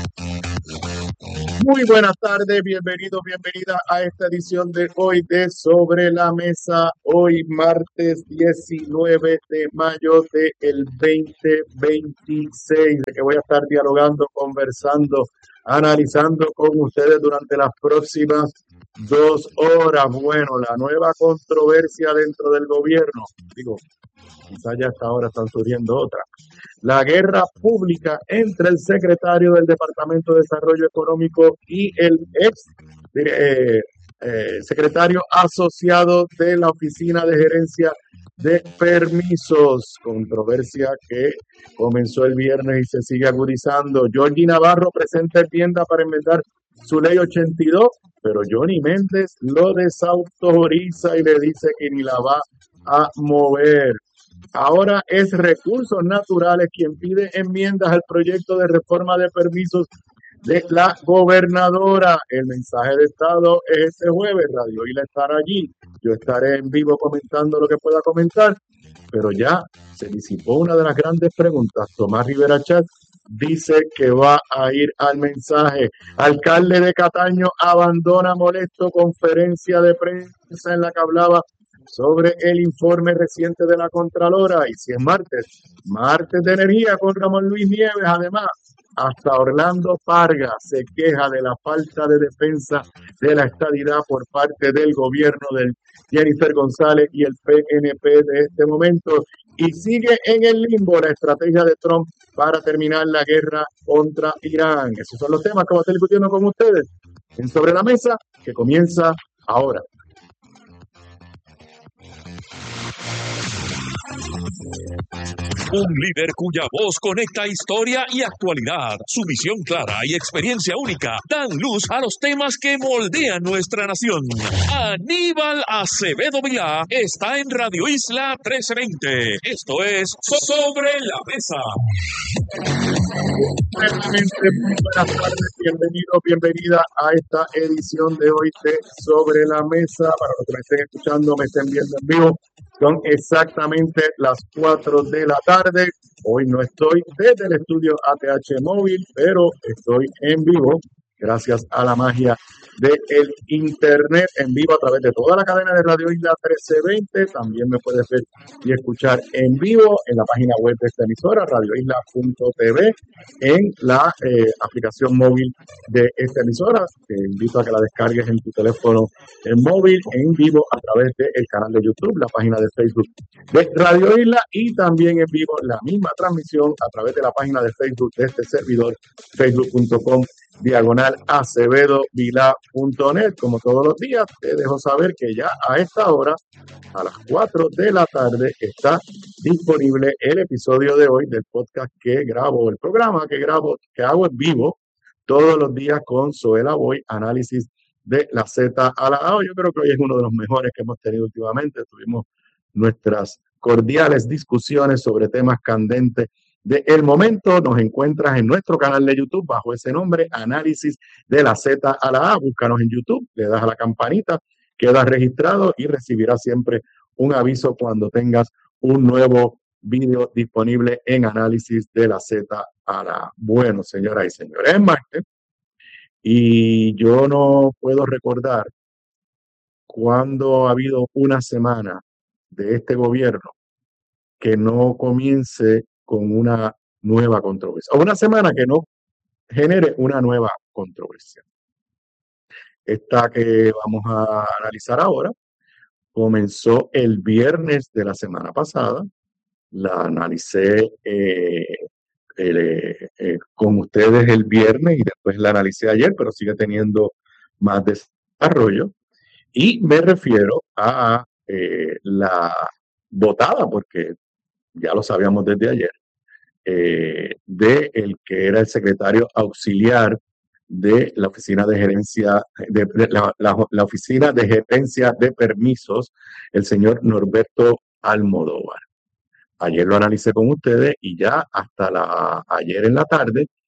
S15: Muy buenas tardes, bienvenidos, bienvenida a esta edición de hoy de Sobre la Mesa, hoy martes diecinueve de mayo del veinte veintiséis, de que voy a estar dialogando, conversando, analizando con ustedes durante las próximas dos horas. Bueno, la nueva controversia dentro del gobierno, digo, quizás ya hasta ahora están surgiendo otras. La guerra pública entre el secretario del Departamento de Desarrollo Económico y el ex eh, eh, secretario asociado de la Oficina de Gerencia de Permisos. Controversia que comenzó el viernes y se sigue agudizando. Georgie Navarro presenta enmienda para enmendar su ley ochenta y dos, pero Johnny Méndez lo desautoriza y le dice que ni la va a mover. Ahora es Recursos Naturales quien pide enmiendas al proyecto de reforma de permisos de la gobernadora. El mensaje de Estado es este jueves. Radio Isla estará allí. Yo estaré en vivo comentando lo que pueda comentar, pero ya se disipó una de las grandes preguntas. Tomás Rivera Chat dice que va a ir al mensaje. Alcalde de Cataño abandona molesto conferencia de prensa en la que hablaba sobre el informe reciente de la Contralora. Y si es martes, martes de energía con Ramón Luis Nieves. Además, hasta Orlando Parga se queja de la falta de defensa de la estadidad por parte del gobierno de Jennifer González y el P N P de este momento. Y sigue en el limbo la estrategia de Trump para terminar la guerra contra Irán. Esos son los temas que vamos a estar discutiendo con ustedes en Sobre la Mesa, que comienza ahora.
S3: Un líder cuya voz conecta historia y actualidad. Su visión clara y experiencia única dan luz a los temas que moldean nuestra nación. Aníbal Acevedo Vilá está en Radio Isla trece veinte. Esto es Sobre la Mesa.
S15: Buenas tardes, bienvenidos, bienvenida a esta edición de hoy de Sobre la Mesa. Para los que me estén escuchando, me estén viendo en vivo, son exactamente las cuatro de la tarde. Hoy no estoy desde el estudio A T H Móvil, pero estoy en vivo gracias a la magia del internet, en vivo a través de toda la cadena de Radio Isla trece veinte. También me puedes ver y escuchar en vivo en la página web de esta emisora, radio isla punto t v, en la eh, aplicación móvil de esta emisora. Te invito a que la descargues en tu teléfono en móvil, en vivo a través del canal de YouTube, la página de Facebook de Radio Isla, y también en vivo la misma transmisión a través de la página de Facebook de este servidor, facebook punto com diagonal acevedo vilá punto net. Como todos los días, te dejo saber que ya a esta hora, a las cuatro de la tarde, está disponible el episodio de hoy del podcast que grabo, el programa que grabo, que hago en vivo todos los días con Zoela Boy, análisis de la Z a la A. Yo creo que hoy es uno de los mejores que hemos tenido últimamente. Tuvimos nuestras cordiales discusiones sobre temas candentes de el momento. Nos encuentras en nuestro canal de YouTube bajo ese nombre, Análisis de la Z a la A. Búscanos en YouTube, le das a la campanita, quedas registrado y recibirás siempre un aviso cuando tengas un nuevo video disponible en Análisis de la Z a la A. Bueno, señoras y señores, es martes y yo no puedo recordar cuando ha habido una semana de este gobierno que no comience con una nueva controversia, o una semana que no genere una nueva controversia. Esta que vamos a analizar ahora comenzó el viernes de la semana pasada. La analicé eh, eh, eh, con ustedes el viernes y después la analicé ayer, pero sigue teniendo más desarrollo. Y me refiero a eh, la votada, porque ya lo sabíamos desde ayer, eh, de el que era el secretario auxiliar de la oficina de gerencia, de, de la, la, la oficina de gerencia de permisos, el señor Norberto Almodóvar. Ayer lo analicé con ustedes y ya hasta la, ayer en la tarde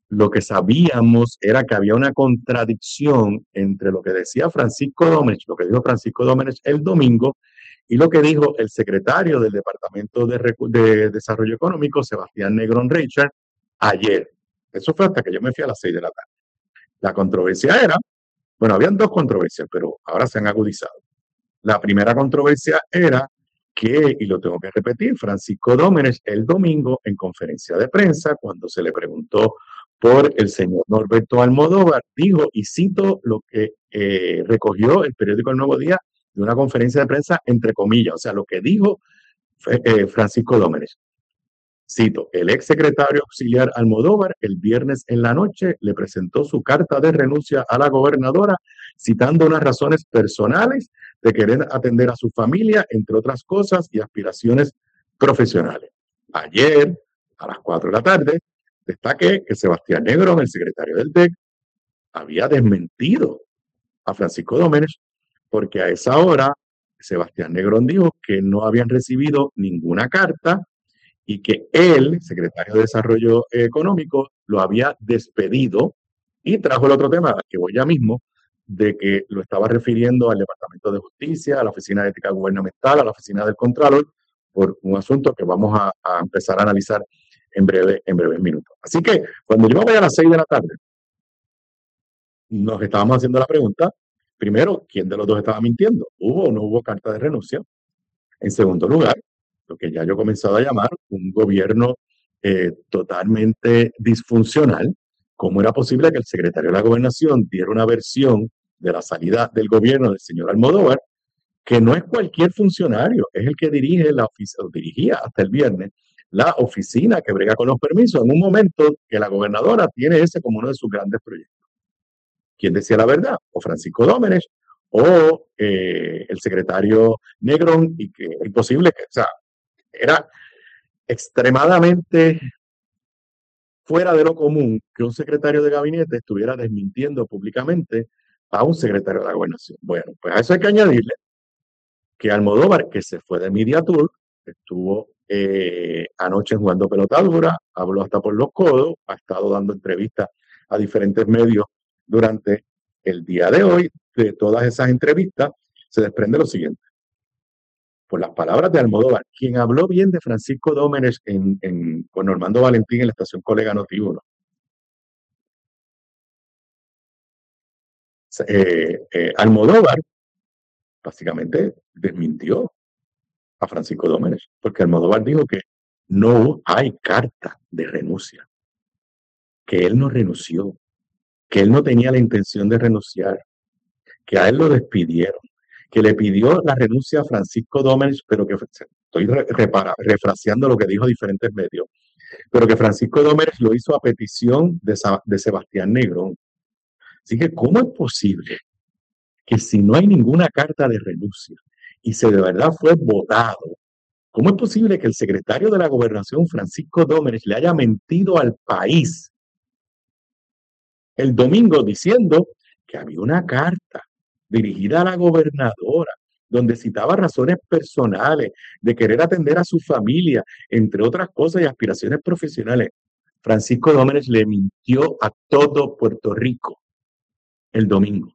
S15: lo que sabíamos era que había una contradicción entre lo que decía Francisco Domenech, lo que dijo Francisco Domenech el domingo, y lo que dijo el secretario del Departamento de, Recu- de Desarrollo Económico, Sebastián Negrón Richard, ayer. Eso fue hasta que yo me fui a las seis de la tarde. La controversia era, bueno, habían dos controversias, pero ahora se han agudizado. La primera controversia era que, y lo tengo que repetir, Francisco Domenech el domingo en conferencia de prensa, cuando se le preguntó por el señor Norberto Almodóvar, dijo, y cito lo que eh, recogió el periódico El Nuevo Día de una conferencia de prensa, entre comillas, o sea, lo que dijo eh, Francisco Domenech. Cito, el ex secretario auxiliar Almodóvar el viernes en la noche le presentó su carta de renuncia a la gobernadora, citando unas razones personales de querer atender a su familia, entre otras cosas, y aspiraciones profesionales. Ayer, a las cuatro de la tarde, destaqué que Sebastián Negrón, el secretario del D E C, había desmentido a Francisco Domenech, porque a esa hora Sebastián Negrón dijo que no habían recibido ninguna carta y que él, secretario de Desarrollo Económico, lo había despedido, y trajo el otro tema, que voy ya mismo, de que lo estaba refiriendo al Departamento de Justicia, a la Oficina de Ética Gubernamental, a la Oficina del Contralor, por un asunto que vamos a, a empezar a analizar en breve, en breves minutos. Así que cuando yo me voy a las seis de la tarde, nos estábamos haciendo la pregunta, primero, ¿quién de los dos estaba mintiendo? ¿Hubo o no hubo carta de renuncia? En segundo lugar, lo que ya yo he comenzado a llamar un gobierno eh, totalmente disfuncional. ¿Cómo era posible que el secretario de la Gobernación diera una versión de la salida del gobierno del señor Almodóvar, que no es cualquier funcionario, es el que dirige la oficina, dirigía hasta el viernes, la oficina que brega con los permisos, en un momento que la gobernadora tiene ese como uno de sus grandes proyectos? ¿Quién decía la verdad? O Francisco Domenech o eh, el secretario Negrón, y que es imposible que, o sea, era extremadamente fuera de lo común que un secretario de gabinete estuviera desmintiendo públicamente a un secretario de la gobernación. Bueno, pues a eso hay que añadirle que Almodóvar, que se fue de Media Tour, estuvo eh, anoche jugando pelota dura, habló hasta por los codos, ha estado dando entrevistas a diferentes medios durante el día de hoy. De todas esas entrevistas se desprende lo siguiente. Por las palabras de Almodóvar, quien habló bien de Francisco Domenech en, en, con Normando Valentín en la estación Colega Noti uno. Eh, eh, Almodóvar básicamente desmintió a Francisco Domenech, porque Almodóvar dijo que no hay carta de renuncia, que él no renunció, que él no tenía la intención de renunciar, que a él lo despidieron, que le pidió la renuncia a Francisco Domenech, pero que estoy re, repara, refraseando lo que dijo diferentes medios, pero que Francisco Domenech lo hizo a petición de, de Sebastián Negrón. Así que, ¿cómo es posible que si no hay ninguna carta de renuncia y se de verdad fue votado, cómo es posible que el secretario de la Gobernación, Francisco Domenech, le haya mentido al país el domingo diciendo que había una carta dirigida a la gobernadora, donde citaba razones personales de querer atender a su familia, entre otras cosas, y aspiraciones profesionales? Francisco Domenech le mintió a todo Puerto Rico el domingo.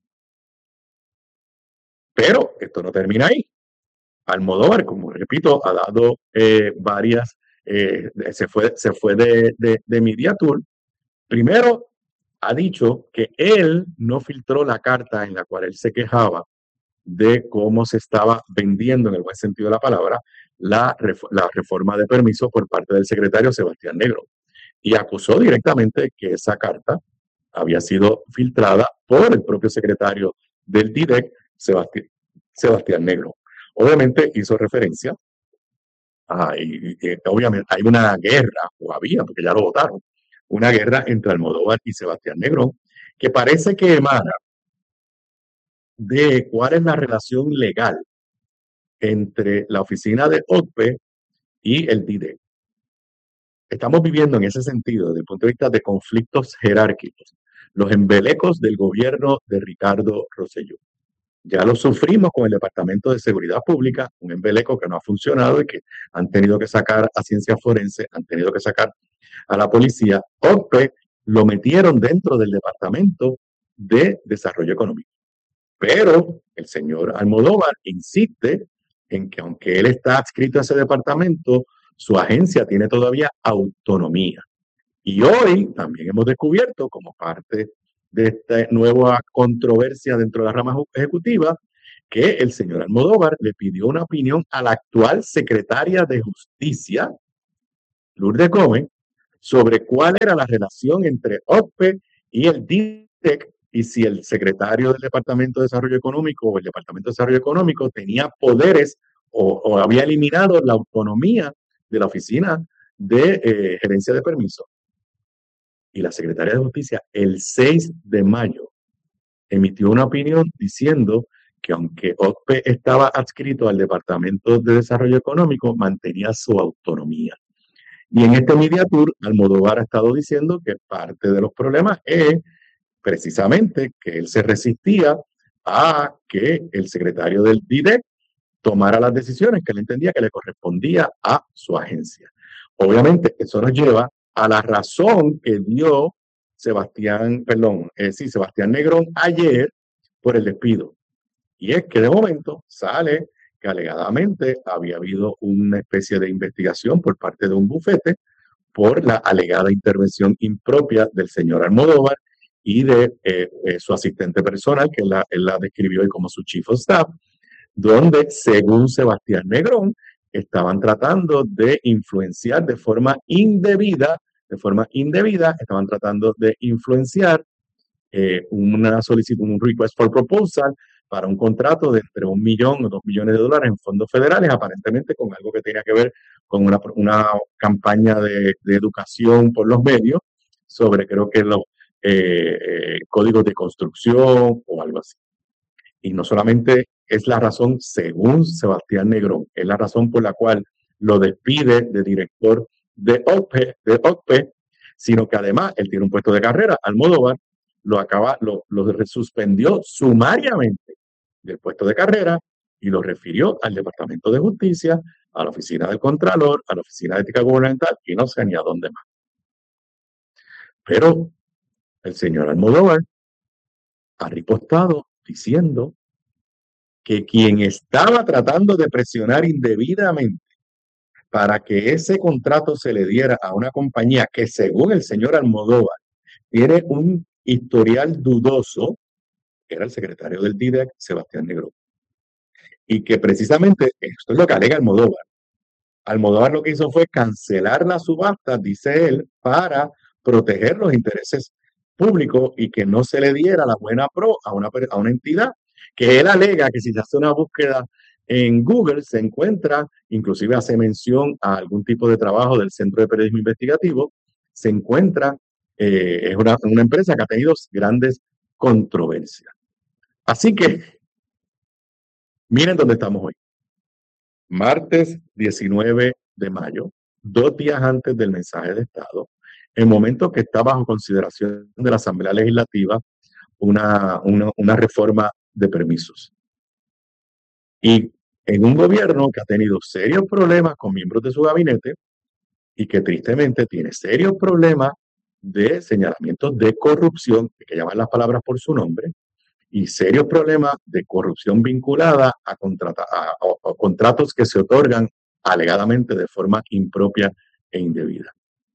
S15: Pero esto no termina ahí. Almodóvar, como repito, ha dado eh, varias, eh, se fue, se fue de, de, de Media Tour. Primero, ha dicho que él no filtró la carta en la cual él se quejaba de cómo se estaba vendiendo, en el buen sentido de la palabra, la, la reforma de permisos por parte del secretario Sebastián Negrón. Y acusó directamente que esa carta había sido filtrada por el propio secretario del D I D E C, Sebastián, Sebastián Negrón. Obviamente hizo referencia a, y, y, obviamente hay una guerra, o había, porque ya lo votaron, una guerra entre Almodóvar y Sebastián Negrón, que parece que emana de cuál es la relación legal entre la oficina de O C P E y el D I D E C. Estamos viviendo en ese sentido, desde el punto de vista de conflictos jerárquicos, los embelecos del gobierno de Ricardo Rosselló. Ya lo sufrimos con el Departamento de Seguridad Pública, un embeleco que no ha funcionado y que han tenido que sacar a ciencia forense, han tenido que sacar a la policía. O C P E lo metieron dentro del Departamento de Desarrollo Económico. Pero el señor Almodóvar insiste en que aunque él está adscrito a ese departamento, su agencia tiene todavía autonomía. Y hoy también hemos descubierto, como parte de esta nueva controversia dentro de la rama ejecutiva, que el señor Almodóvar le pidió una opinión a la actual secretaria de Justicia, Lourdes Gómez, sobre cuál era la relación entre O C P E y el D I D E C y si el secretario del Departamento de Desarrollo Económico o el Departamento de Desarrollo Económico tenía poderes o, o había eliminado la autonomía de la Oficina de eh, Gerencia de Permisos. Y la secretaria de Justicia, el seis de mayo, emitió una opinión diciendo que aunque O C P E estaba adscrito al Departamento de Desarrollo Económico, mantenía su autonomía. Y en este Media Tour, Almodóvar ha estado diciendo que parte de los problemas es precisamente que él se resistía a que el secretario del D I D E C tomara las decisiones que él entendía que le correspondía a su agencia. Obviamente, eso nos lleva a la razón que dio Sebastián, perdón, eh, sí, Sebastián Negrón ayer por el despido. Y es que de momento sale que alegadamente había habido una especie de investigación por parte de un bufete por la alegada intervención impropia del señor Almodóvar y de eh, eh, su asistente personal, que él la, él la describió hoy como su chief of staff, donde, según Sebastián Negrón, estaban tratando de influenciar de forma indebida, de forma indebida, estaban tratando de influenciar eh, una solicitud, un request for proposal para un contrato de entre un millón o dos millones de dólares en fondos federales, aparentemente con algo que tenía que ver con una, una campaña de, de educación por los medios sobre, creo que los eh, eh, códigos de construcción o algo así. Y no solamente es la razón, según Sebastián Negrón, es la razón por la cual lo despide de director de O C P E, de O C P E, sino que además él tiene un puesto de carrera. Almodóvar lo acaba, lo, lo suspendió sumariamente del puesto de carrera y lo refirió al Departamento de Justicia, a la Oficina del Contralor, a la Oficina de Ética Gubernamental y no sé ni a dónde más. Pero el señor Almodóvar ha ripostado diciendo que quien estaba tratando de presionar indebidamente para que ese contrato se le diera a una compañía que, según el señor Almodóvar, tiene un historial dudoso, era el secretario del D I D E C, Sebastián Negrón. Y que precisamente esto es lo que alega Almodóvar. Almodóvar lo que hizo fue cancelar la subasta, dice él, para proteger los intereses públicos y que no se le diera la buena pro a una, a una entidad que él alega que si se hace una búsqueda en Google se encuentra, inclusive hace mención a algún tipo de trabajo del Centro de Periodismo Investigativo, se encuentra, eh, es una, una empresa que ha tenido grandes controversias. Así que, miren dónde estamos hoy. Martes diecinueve de mayo, dos días antes del mensaje de Estado, en momento que está bajo consideración de la Asamblea Legislativa una, una, una reforma de permisos. Y en un gobierno que ha tenido serios problemas con miembros de su gabinete y que tristemente tiene serios problemas de señalamientos de corrupción, que llaman las palabras por su nombre, y serios problemas de corrupción vinculada a, contrata, a, a, a contratos que se otorgan alegadamente de forma impropia e indebida.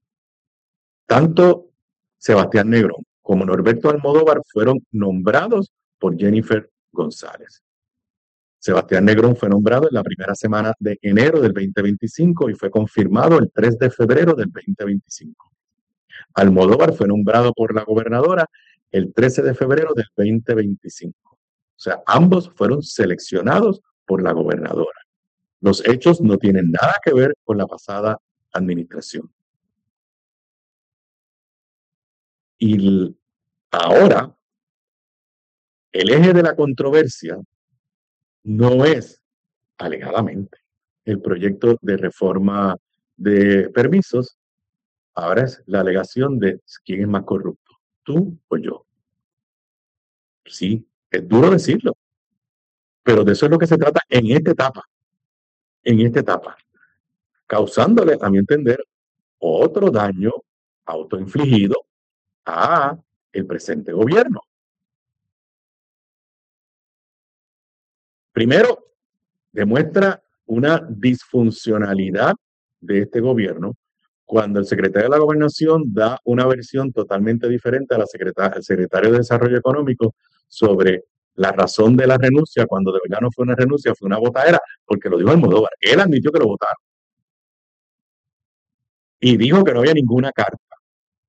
S15: Tanto Sebastián Negrón como Norberto Almodóvar fueron nombrados por Jennifer González. Sebastián Negrón fue nombrado en la primera semana de enero del veinte veinticinco y fue confirmado el tres de febrero del veinte veinticinco. Almodóvar fue nombrado por la gobernadora el trece de febrero del veinte veinticinco. O sea, ambos fueron seleccionados por la gobernadora. Los hechos no tienen nada que ver con la pasada administración. Y ahora, el eje de la controversia no es, alegadamente, el proyecto de reforma de permisos, ahora es la alegación de quién es más corrupto, tú o yo. Sí, es duro decirlo, pero de eso es lo que se trata en esta etapa, en esta etapa, causándole, a mi entender, otro daño autoinfligido a el presente gobierno. Primero, demuestra una disfuncionalidad de este gobierno cuando el secretario de la Gobernación da una versión totalmente diferente a la secretaria, al secretario de Desarrollo Económico sobre la razón de la renuncia, cuando de verdad no fue una renuncia, fue una botadera, porque lo dijo Almodóvar. Él admitió que lo votaron. Y dijo que no había ninguna carta.